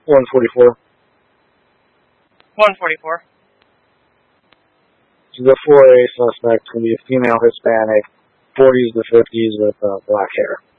144. 144. So the 4A suspect will be a female Hispanic, 40s to 50s with black hair.